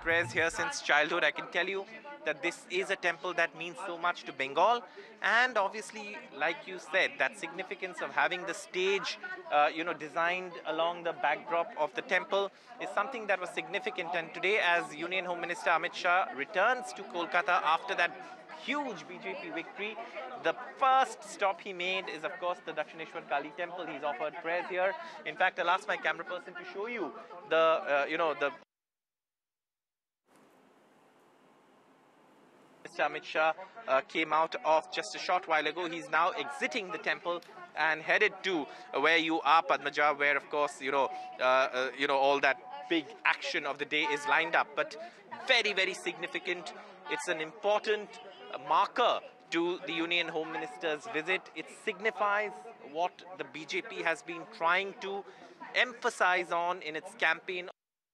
prayers here since childhood. I can tell you that this is a temple that means so much to Bengal, and obviously, like you said, that significance of having the stage, designed along the backdrop of the temple is something that was significant. And today, as Union Home Minister Amit Shah returns to Kolkata after that huge BJP victory, the first stop he made is, of course, the Dakshineshwar Kali temple. He's offered prayers here. In fact, I'll ask my camera person to show you the Mr. Amit Shah came out of just a short while ago. He's now exiting the temple and headed to where you are, Padmaja, where, of course, all that big action of the day is lined up. But very, very significant. It's an important marker to the Union Home Minister's visit. It signifies what the BJP has been trying to emphasize on in its campaign.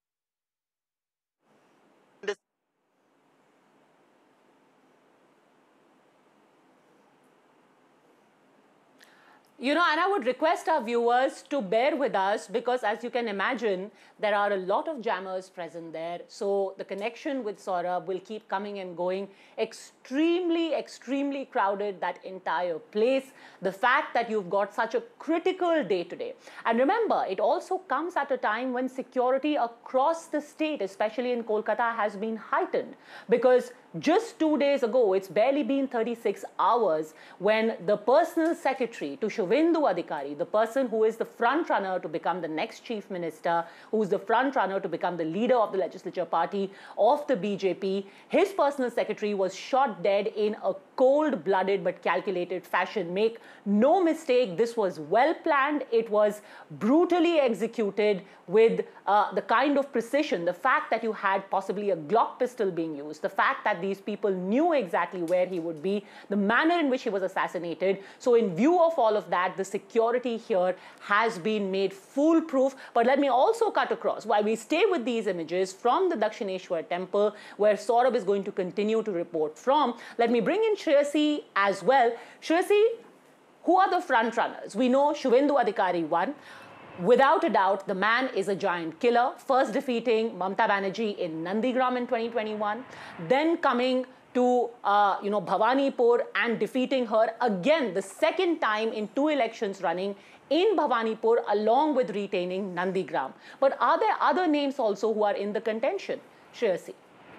And I would request our viewers to bear with us because, as you can imagine, there are a lot of jammers present there. So the connection with Saurabh will keep coming and going. Extremely, extremely crowded, that entire place. The fact that you've got such a critical day today. And remember, it also comes at a time when security across the state, especially in Kolkata, has been heightened. Because just 2 days ago, it's barely been 36 hours when the personal secretary to Shubhendu Adhikari, the person who is the front runner to become the next chief minister, who is the front runner to become the leader of the legislature party of the BJP, his personal secretary was shot dead in a cold-blooded but calculated fashion. Make no mistake, this was well planned. It was brutally executed with the kind of precision. The fact that you had possibly a Glock pistol being used, the fact that these people knew exactly where he would be, the manner in which he was assassinated. So in view of all of that, the security here has been made foolproof. But let me also cut across, while we stay with these images from the Dakshineshwar temple, where Saurabh is going to continue to report from, let me bring in Shreyasi as well. Shreyasi, who are the front runners? We know Shubhendu Adhikari won. Without a doubt, the man is a giant killer, first defeating Mamata Banerjee in Nandigram in 2021, then coming to Bhawanipur and defeating her again the second time in 2 elections running in Bhawanipur, along with retaining Nandigram. But are there other names also who are in the contention, Shreyasi?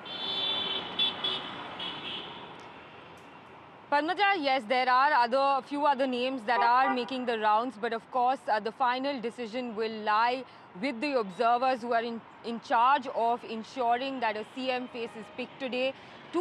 Padmaja, yes, there are a few other names that are making the rounds, but of course the final decision will lie with the observers who are in charge of ensuring that a CM face is picked today.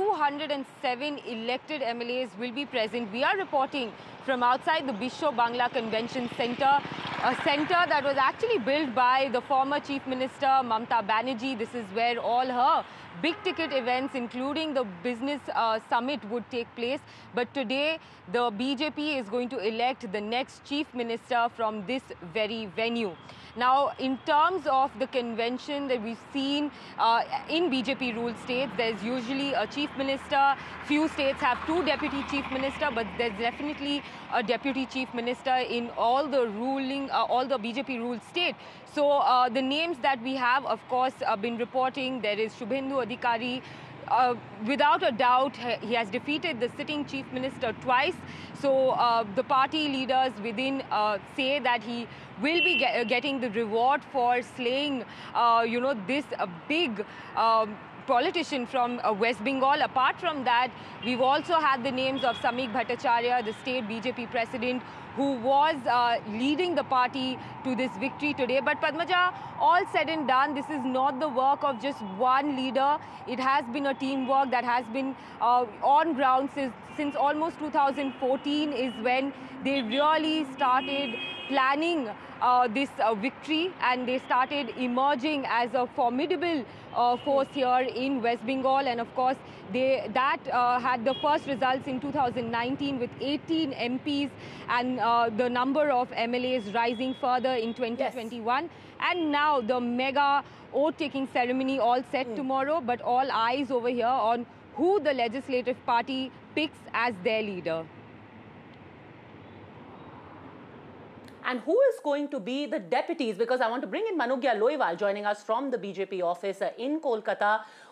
207 elected MLAs will be present. We are reporting from outside the Bisho Bangla Convention Center, a center that was actually built by the former Chief Minister Mamata Banerjee. This is where all her big-ticket events, including the business summit, would take place. But today, the BJP is going to elect the next Chief Minister from this very venue. Now, in terms of the convention that we've seen in BJP-ruled states, there's usually a chief minister. Few states have 2 deputy chief minister, but there's definitely a deputy chief minister in all the BJP-ruled state. So the names that we have, of course, been reporting, there is Shubhendu Adhikari. Without a doubt, he has defeated the sitting chief minister twice. So the party leaders within say that he will be getting the reward for slaying, this big politician from West Bengal. Apart from that, we've also had the names of Samik Bhattacharya, the state BJP president, who was leading the party to this victory today. But Padmaja, all said and done, this is not the work of just one leader. It has been a teamwork that has been on ground since almost 2014 is when they really started planning this victory, and they started emerging as a formidable force here in West Bengal. And of course, that had the first results in 2019 with 18 MPs and the number of MLAs rising further in 2021. Yes. And now the mega oath-taking ceremony all set tomorrow, but all eyes over here on who the Legislative Party picks as their leader. And who is going to be the deputies? Because I want to bring in Manugya Loiwal joining us from the BJP office in Kolkata.